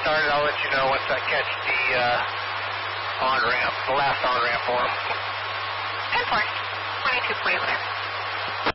started. I'll let you know once I catch the on-ramp, the last on-ramp for him. 10-4, 22 Puebla.